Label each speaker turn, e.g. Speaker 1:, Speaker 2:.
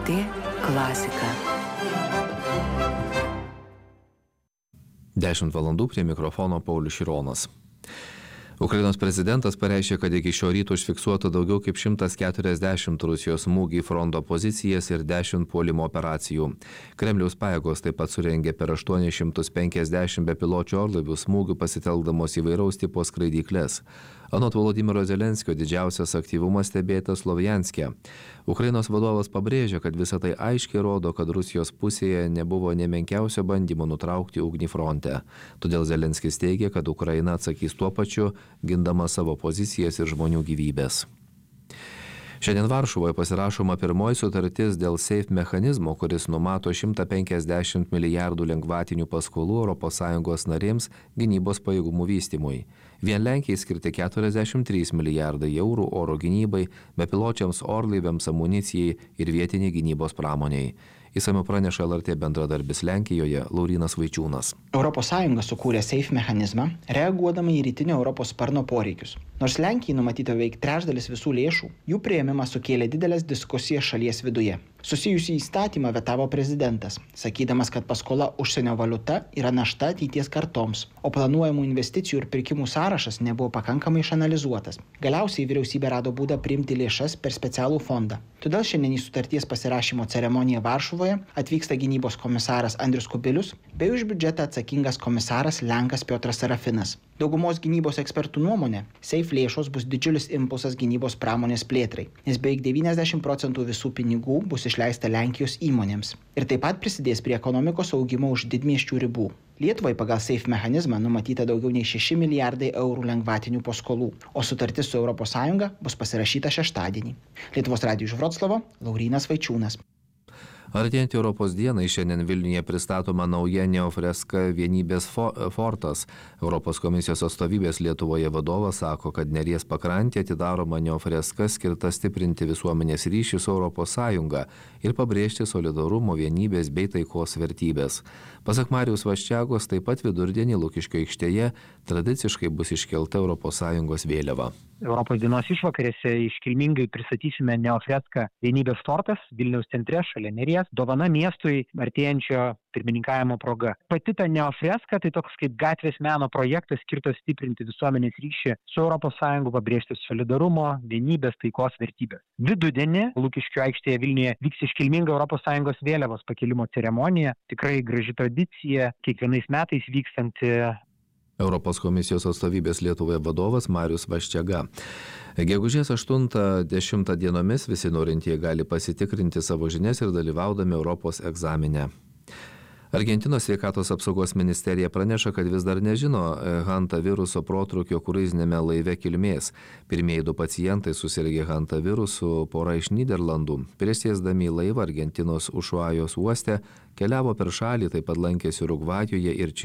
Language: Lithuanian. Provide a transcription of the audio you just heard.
Speaker 1: LRT klasika.
Speaker 2: 10 valandų prie mikrofono Paulius Šironas. Ukrainos prezidentas pareiškė, kad iki šio ryto užfiksuota daugiau kaip 140 Rusijos smūgių į fronto pozicijas ir 10 puolimo operacijų. Kremliaus pajėgos taip pat surengė per 850 bepiločių orlaivių smūgių pasitelkdamos įvairaus tipo skraidyklės. Anot Volodymyro Zelenskio didžiausias aktyvumas stebėtas Slovjanske. Ukrainos vadovas pabrėžė, kad visa tai aiškiai rodo, kad Rusijos pusėje nebuvo nė menkiausio bandymo nutraukti ugnį fronte. Todėl Zelenskis teigia, kad Ukraina atsakys tuo pačiu, gindama savo pozicijas ir žmonių gyvybės. Šiandien Varšuvoje pasirašoma pirmoji sutartis dėl SAFE mechanizmo, kuris numato 150 milijardų lengvatinių paskolų ES narėms gynybos pajėgumų vystymui. Vien Lenkijai skirti 43 milijardai eurų oro gynybai, bepiločiams orlaiviams, amunicijai ir vietiniai gynybos pramoniai. Išsamiau praneša LRT bendradarbis Lenkijoje Laurynas Vaičiūnas.
Speaker 3: ES sukūrė SAFE mechanizmą, reaguodama į rytinio Europos sparno poreikius. Nors Lenkijai numatyta beveik trečdalis visų lėšų, jų priėmimas sukėlė didelės diskusijas šalies viduje. Susijusį įstatymą vetavo prezidentas, sakydamas, kad paskola užsienio valiuta yra našta ateities kartoms, o planuojamų investicijų ir pirkimų sąrašas nebuvo pakankamai išanalizuotas. Galiausiai vyriausybė rado būdą priimti lėšas per specialų fondą. Todėl šiandien į sutarties pasirašymo ceremoniją Varšuvoje atvyksta gynybos komisaras Andrius Kubilius bei už biudžetą atsakingas komisaras Lenkas Piotras Serafinas. Daugumos gynybos ekspertų nuomonė, SAFE lėšos bus didžiulis impulsas gynybos pramonės plėtrai, nes beveik 90% visų pinigų bus išleista Lenkijos įmonėms ir taip pat prisidės prie ekonomikos augimo už didmiesčių ribų. Lietuvai pagal SAFE mechanizmą numatyta daugiau nei 6 milijardai eurų lengvatinių paskolų, o sutartis su ES bus pasirašyta šeštadienį. Lietuvos radijui iš Vroclavo Laurynas Vaičiūnas.
Speaker 2: Artėjant Europos dienai šiandien Vilniuje pristatoma nauja neofreska Vienybės fortas. Europos komisijos atstovybės Lietuvoje vadovas sako, kad Neries pakrantėje atidaroma neofreska skirta stiprinti visuomenės ryšį su ES ir pabrėžti solidarumo, vienybės bei taikos vertybės. Pasak Mariaus Vaščiagos, taip pat vidurdienį Lukiškių aikštėje tradiciškai bus iškelta ES vėliava.
Speaker 4: Europos dienos išvakarėse iškilmingai pristatysime neofreską Vienybės fortas Vilniaus centre šalia Neries, dovana miestui artėjančio pirmininkavimo proga. Pati ta neofreska tai toks kaip gatvės meno projektas skirtas stiprinti visuomenės ryšį su ES, pabrėžti solidarumo, vienybės, taikos vertybės. Vidudienį Lukiškių aikštėje Vilniuje vyks iškilminga ES vėliavos pakėlimo ceremonija, tikrai graži tradicija, kiekvienais metais vykstanti.
Speaker 2: Europos komisijos atstovybės Lietuvoje vadovas Marius Vaščiaga. Gegužės 8-10 dienomis visi norintieji gali pasitikrinti savo žinias ir dalyvaudami Europos egzamine. Argentinos sveikatos apsaugos ministerija praneša, kad vis dar nežino Hanta viruso protrūkio kruizinėme laive kilmės. Pirmieji 2 pacientai susirgė Hanta virusu, pora iš Nyderlandų. Prieš sėsdami į laivą Argentinos Ušuajos uoste keliavo per šalį, taip pat lankėsi Urugvajuje ir